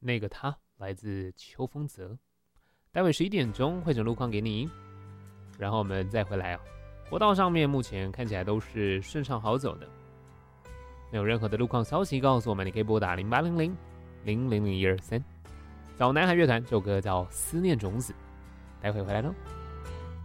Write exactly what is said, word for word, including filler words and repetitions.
那个他来自邱风泽。待会十一点钟会整路况给你，然后我们再回来哦。国道上面目前看起来都是顺畅好走的，没有任何的路况消息告诉我们，你可以拨打零八零零零零零一二三。找南海乐团这首歌叫《思念种子》，待会回来喽。